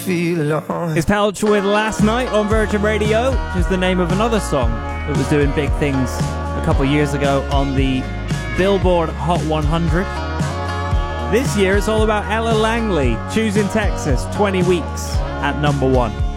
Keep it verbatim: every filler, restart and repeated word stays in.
feel alone. It's Pouch with Last Night on Virgin Radio, which is the name of another song that was doing big things a couple years ago on the Billboard Hot one hundred. This year it's all about Ella Langley, Choosing Texas, twenty weeks at number one.